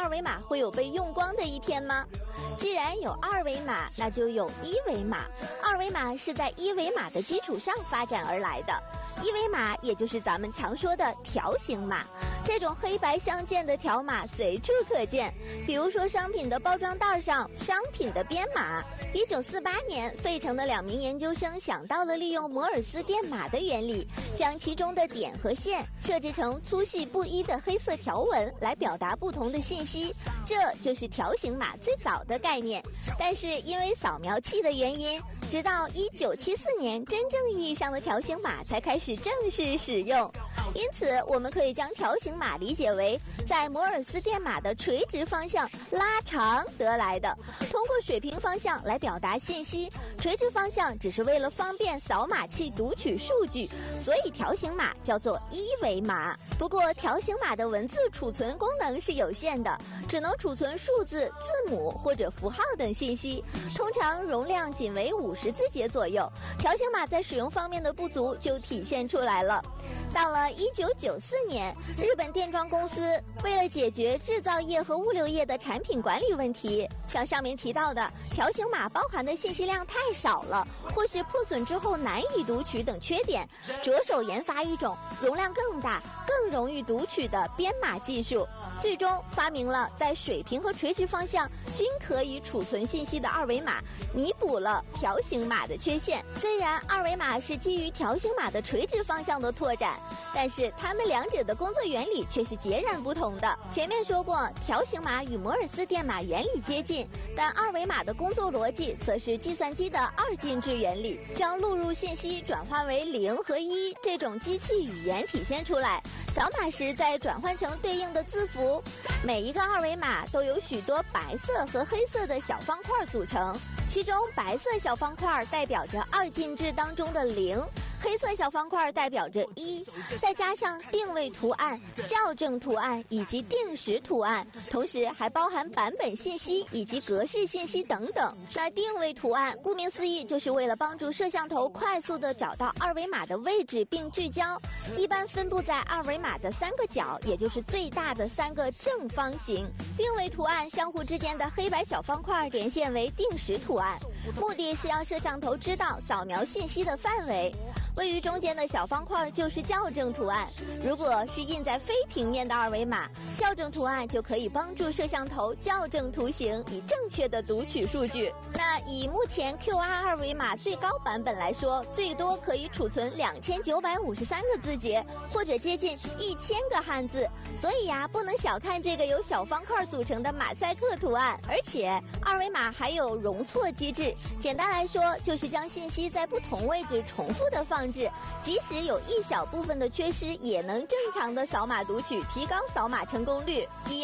二维码会有被用光的一天吗？既然有二维码，那就有一维码。二维码是在一维码的基础上发展而来的，一维码也就是咱们常说的条形码。这种黑白相间的条码随处可见，比如说商品的包装袋上商品的编码。1948年，费城的2名研究生想到了利用摩尔斯电码的原理，将其中的点和线设置成粗细不一的黑色条纹来表达不同的信息，这就是条形码最早的概念。但是因为扫描器的原因，直到1974年，真正意义上的条形码才开始正式使用。因此，我们可以将条形码理解为在摩尔斯电码的垂直方向拉长得来的，通过水平方向来表达信息，垂直方向只是为了方便扫码器读取数据，所以条形码叫做一维码。不过，条形码的文字储存功能是有限的，只能储存数字、字母或者符号等信息，通常容量仅为50字节左右。条形码在使用方面的不足就体现出来了。到了1994年，日本电装公司为了解决制造业和物流业的产品管理问题，像上面提到的条形码包含的信息量太少了，或是破损之后难以读取等缺点，着手研发一种容量更大、更容易读取的编码技术，最终发明了在水平和垂直方向均可以储存信息的二维码，弥补了条形码的缺陷。虽然二维码是基于条形码的垂直方向的拓展，但是它们两者的工作原理却是截然不同的。前面说过，条形码与摩尔斯电码原理接近，但二维码的工作逻辑则是计算机的二进制原理，将录入信息转换为0和1这种机器语言体现出来，扫码时再转换成对应的字符。每一个二维码都由许多白色和黑色的小方块组成，其中白色小方块代表着二进制当中的0，黑色小方块代表着1，再加上定位图案、校正图案以及定时图案，同时还包含版本信息以及格式信息等等。那定位图案顾名思义，就是为了帮助摄像头快速地找到二维码的位置并聚焦，一般分布在二维码的3个角，也就是最大的3个正方形。定位图案相互之间的黑白小方块连线为定时图案，目的是让摄像头知道扫描信息的范围。位于中间的小方块就是校正图案，如果是印在非平面的二维码，校正图案就可以帮助摄像头校正图形，以正确的读取数据。那以目前 QR 二维码最高版本来说，最多可以储存2953个字节，或者接近1000个汉字。所以呀，不能小看这个由小方块组成的马赛克图案。而且二维码还有容错机制，简单来说就是将信息在不同位置重复的放置，即使有一小部分的缺失，也能正常的扫码读取，提高扫码成功率。以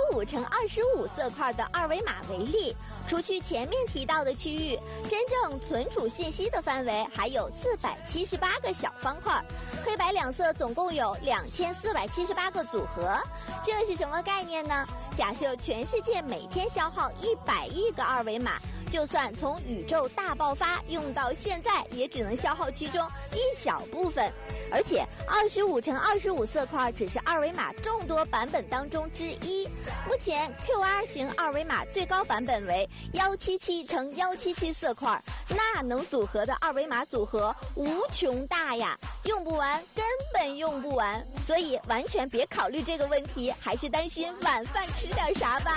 25×25色块的二维码为例，除去前面提到的区域，真正存储信息的范围还有478个小方块，黑白两色总共有2478个组合。这是什么概念呢？假设全世界每天消耗100亿个二维码，就算从宇宙大爆发用到现在，也只能消耗其中一小部分。而且25×25色块只是二维码众多版本当中之一。目前 QR 型二维码最高版本为177×177色块，那能组合的二维码组合无穷大呀，用不完，根本用不完。所以完全别考虑这个问题，还是担心晚饭吃点啥吧。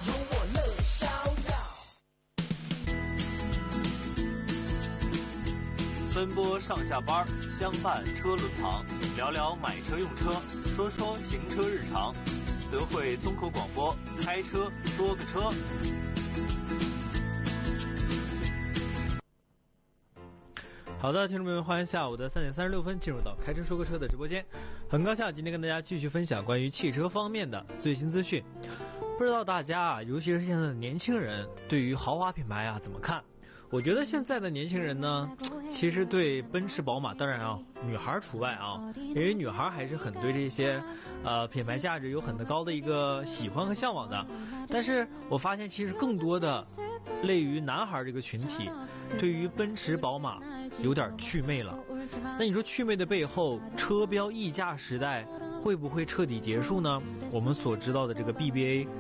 奔波上下班，相伴车轮旁，聊聊买车用车，说说行车日常。德惠综合广播，开车说个车。好的，听众朋友们，欢迎下午的3点36分进入到开车说个车的直播间。很高兴今天跟大家继续分享关于汽车方面的最新资讯。不知道大家啊，尤其是现在的年轻人，对于豪华品牌啊怎么看？我觉得现在的年轻人呢，其实对奔驰宝马，当然啊，女孩除外啊，因为女孩还是很对这些品牌价值有很高的一个喜欢和向往的。但是我发现其实更多的类于男孩这个群体，对于奔驰宝马有点祛魅了。那你说祛魅的背后，车标溢价时代会不会彻底结束呢？我们所知道的这个 BBA